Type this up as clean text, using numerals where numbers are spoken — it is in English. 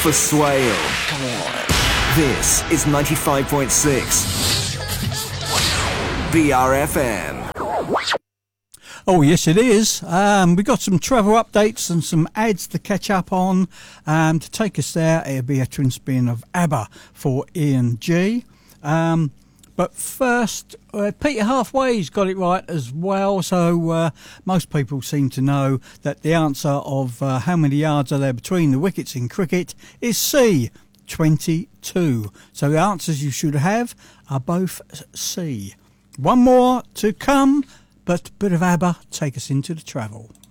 for Swale. Come on. This is 95.6 BRFM. Oh, yes, it is. We've got some travel updates and some ads to catch up on. To take us there, it'll be a twin spin of ABBA for Ian G. But first, Peter Halfway's got it right as well. So most people seem to know that the answer of how many yards are there between the wickets in cricket is C, 22. So the answers you should have are both C. One more to come, but a bit of ABBA take us into the travel.